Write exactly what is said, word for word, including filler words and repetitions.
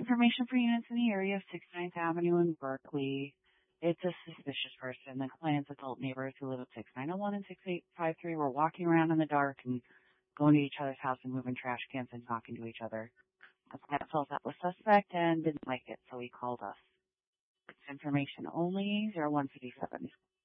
information for units in the area of sixty-ninth Avenue in Berkeley. It's a suspicious person. The client's adult neighbors who live at six nine oh one and six eight five three were walking around in the dark and going to each other's house and moving trash cans and talking to each other. The client felt that was suspect and didn't like it, so he called us. It's information only, zero one fifty-seven.